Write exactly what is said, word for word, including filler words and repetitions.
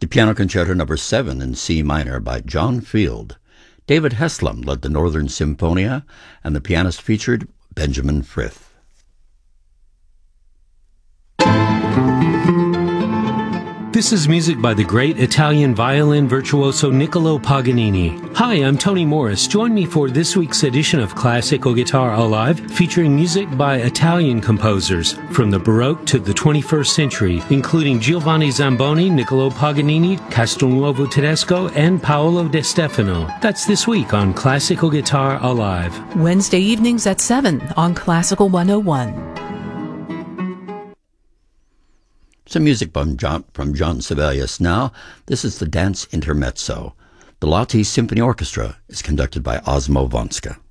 the Piano Concerto Number seven in C minor by John Field. David Heslom led the Northern Symphonia, and the pianist featured Benjamin Frith. This is music by the great Italian violin virtuoso Niccolo Paganini. Hi, I'm Tony Morris. Join me for this week's edition of Classical Guitar Alive, featuring music by Italian composers from the Baroque to the twenty-first century, including Giovanni Zamboni, Niccolo Paganini, Castelnuovo Tedesco, and Paolo De Stefano. That's this week on Classical Guitar Alive. Wednesday evenings at seven on Classical one oh one. Some music from John, from John Sibelius now. This is the Dance Intermezzo. The Lahti Symphony Orchestra is conducted by Osmo Vonska.